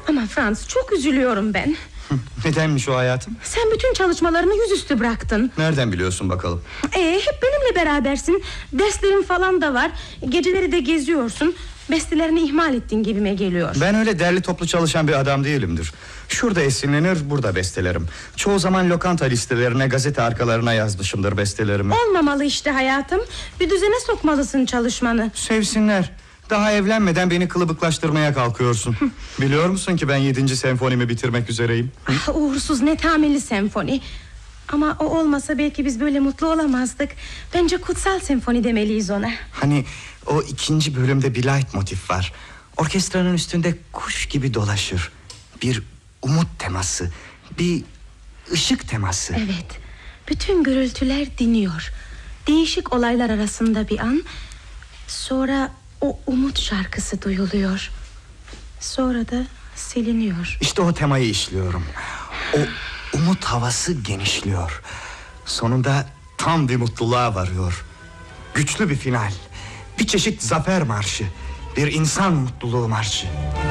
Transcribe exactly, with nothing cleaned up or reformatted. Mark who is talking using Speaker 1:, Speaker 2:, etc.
Speaker 1: Ama Franz, çok üzülüyorum ben.
Speaker 2: Nedenmiş o hayatım?
Speaker 1: Sen bütün çalışmalarını yüzüstü bıraktın.
Speaker 2: Nereden biliyorsun bakalım?
Speaker 1: Ee, hep benimle berabersin. Derslerin falan da var. Geceleri de geziyorsun. Bestelerini ihmal ettiğin gibime geliyor.
Speaker 2: Ben öyle derli toplu çalışan bir adam değilimdir. Şurada esinlenir, burada bestelerim. Çoğu zaman lokanta listelerine, gazete arkalarına yazmışımdır bestelerimi.
Speaker 1: Olmamalı işte hayatım. Bir düzene sokmalısın çalışmanı.
Speaker 2: Sevsinler. Daha evlenmeden beni kılıbıklaştırmaya kalkıyorsun. Biliyor musun ki ben yedinci senfonimi bitirmek üzereyim?
Speaker 1: Ah, uğursuz netameli senfoni. Ama o olmasa belki biz böyle mutlu olamazdık. Bence kutsal senfoni demeliyiz ona.
Speaker 2: Hani o ikinci bölümde bir leitmotiv var. Orkestranın üstünde kuş gibi dolaşır. Bir umut teması, bir ışık teması.
Speaker 1: Evet, bütün gürültüler diniyor. Değişik olaylar arasında bir an. Sonra o umut şarkısı duyuluyor. Sonra da siliniyor.
Speaker 2: İşte o temayı işliyorum. O umut havası genişliyor. Sonunda tam bir mutluluğa varıyor. Güçlü bir final. Bir çeşit zafer marşı. Bir insan mutluluğu marşı.